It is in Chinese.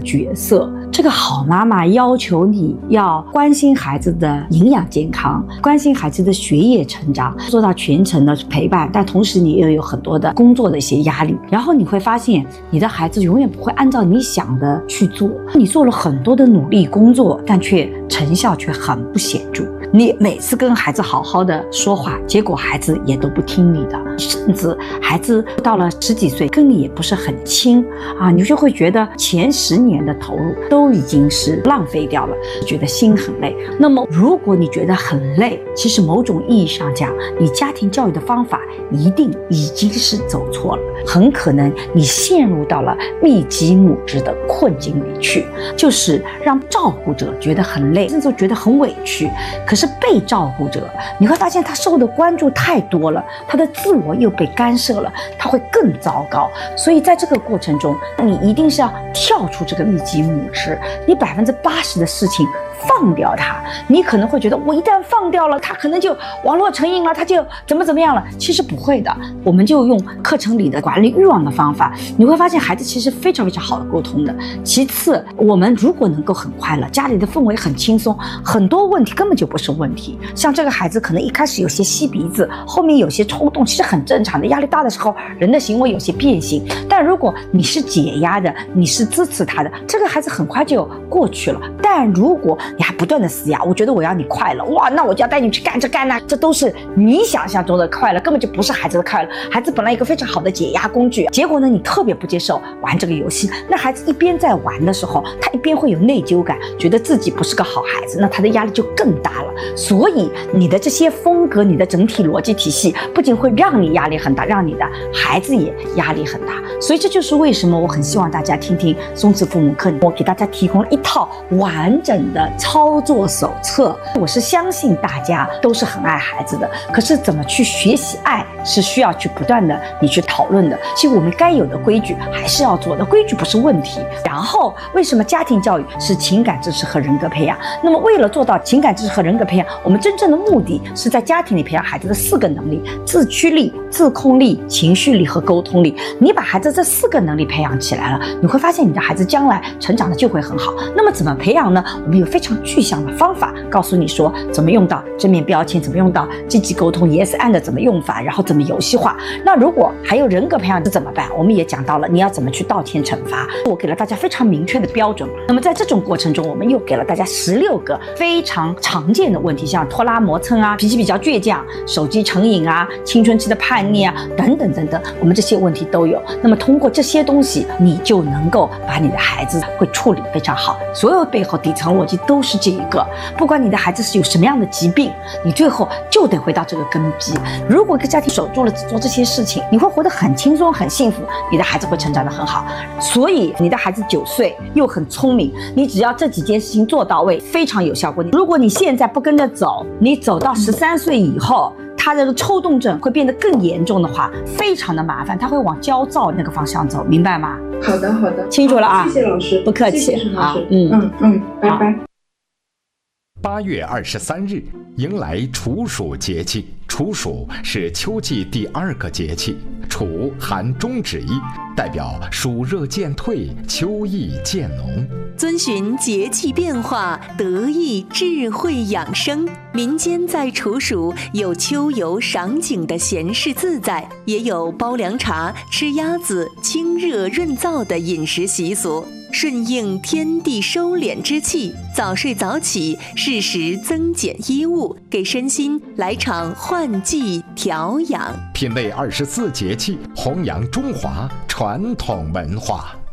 角色。这个好妈妈要求你要关心孩子的营养健康，关心孩子的学业成长，做到全程的陪伴，但同时你也有很多的工作的一些压力。然后你会发现你的孩子永远不会按照你想的去做，你做了很多的努力工作，但成效却很不显著。你每次跟孩子好好的说话，结果孩子也都不听你的，甚至孩子到了10几岁跟你也不是很亲啊，你就会觉得前10年的投入都已经是浪费掉了，觉得心很累。那么如果你觉得很累，其实某种意义上讲，你家庭教育的方法一定已经是走错了，很可能你陷入到了密集母职的困境里去，就是让照顾者觉得很累，甚至觉得很委屈。可是被照顾者，你会发现他受的关注太多了，他的自我又被干涉了，他会更糟糕。所以在这个过程中，你一定是要跳出这个密集母职，你80%的事情放掉它。你可能会觉得我一旦放掉了，他可能就网络成瘾了，他就怎么样了。其实不会的，我们就用课程里的管理欲望的方法，你会发现孩子其实非常好的沟通的。其次，我们如果能够很快乐，家里的氛围很轻松，很多问题根本就不是问题。像这个孩子可能一开始有些吸鼻子，后面有些冲动，其实很正常的。压力大的时候，人的行为有些变形，但如果你是解压的，你是支持他的，这个孩子很快就过去了。但如果你还不断的施压，我觉得我要你快乐，哇，那我就要带你去干这干那，这都是你想象中的快乐，根本就不是孩子的快乐。孩子本来一个非常好的解压工具，结果呢，你特别不接受玩这个游戏，那孩子一边在玩的时候，他一边会有内疚感，觉得自己不是个好孩子，那他的压力就更大了。所以你的这些风格，你的整体逻辑体系，不仅会让你压力很大，让你的孩子也压力很大。所以这就是为什么我很希望大家听听松弛父母课，我给大家提供了一套完整的操作手册。我是相信大家都是很爱孩子的，可是怎么去学习爱是需要去不断的你去讨论的。其实我们该有的规矩还是要做的，规矩不是问题。然后为什么家庭教育是情感支持和人格培养？那么为了做到情感支持和人格培养，我们真正的目的是在家庭里培养孩子的4个能力：自驱力、自控力、情绪力和沟通力。你把孩子这4个能力培养起来了，你会发现你的孩子将来成长的就会很好。那么怎么培养呢？我们有非常具象的方法，告诉你说怎么用到正面标签，怎么用到积极沟通 yes and 怎么用法，然后怎么游戏化。那如果还有人格培养是怎么办？我们也讲到了你要怎么去道歉惩罚，我给了大家非常明确的标准。那么在这种过程中，我们又给了大家16个非常常见的问题，像拖拉磨蹭啊，脾气比较倔强，手机成瘾啊，青春期的叛逆啊，等等等等，我们这些问题都有。那么通过这些东西，你就能够把你的孩子会处理非常好。所有背后底层逻辑都是这一个，不管你的孩子是有什么样的疾病，你最后就得回到这个根基。如果一个家庭守住了做这些事情，你会活得很轻松很幸福，你的孩子会成长得很好。所以你的孩子9岁又很聪明，你只要这几件事情做到位，非常有效果。如果你现在不跟着走，你走到13岁以后，他这个抽动症会变得更严重的话，非常的麻烦，他会往焦躁那个方向走，明白吗？ 好的，好的， 清楚了啊！ 谢谢老师， 不客气， 谢谢老师。拜拜。 8月23日迎来处暑节气，处暑是秋季第2个节气，处含中指意，代表暑热渐退，秋意渐浓。 遵循节气变化，得益智慧养生。民间在处暑有秋游赏景的闲适自在，也有煲凉茶、吃鸭子、清热润燥的饮食习俗。顺应天地收敛之气，早睡早起，适时增减衣物，给身心来场换季调养。 品味24节气，弘扬中华传统文化。